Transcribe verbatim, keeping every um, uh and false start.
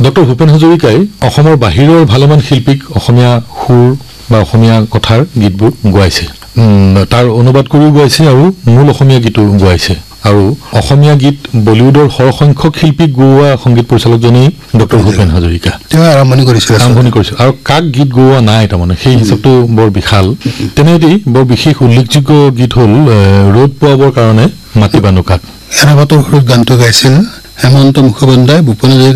doctor Bhupen হাজৰিকাই অসমৰ বাহিৰৰ ভালেমান শিল্পীক অসমীয়া সুৰ বা অসমীয়া কথাৰ গীতবোৰ গোৱাইছে তাৰ অনুবাদ কৰিও গোৱাইছে আৰু মূল অসমীয়া গীতো গোৱাইছে আৰু অসমীয়া গীত বলিউডৰ সৰহসংখ্যক শিল্পীক গোৱা সংগীত পৰিচালকজনেই ডক্টৰ ভূপেন হাজৰিকা তেওঁ আৰম্ভণি কৰিছিল আৰম্ভণি কৰিছিল আৰু কাক গীত গোৱা নাই তাৰমানে সেই হিচাপটো বৰ বিশাল তেনেতেই বৰ বিশেষ উল্লেখযোগ্য গীত হ'ল ৰ'দ পোৱাবৰ কাৰণে মাতিবা নোকাক এৰাবাটৰ সুৰত গানটো গাইছিল হেমন্ত মুখোপাধ্যায় ভূপেন হাজৰিকা